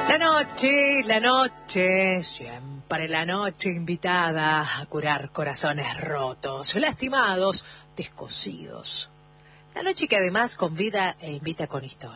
La noche, siempre la noche invitada a curar corazones rotos, lastimados, descosidos. La noche que además convida e invita con historias.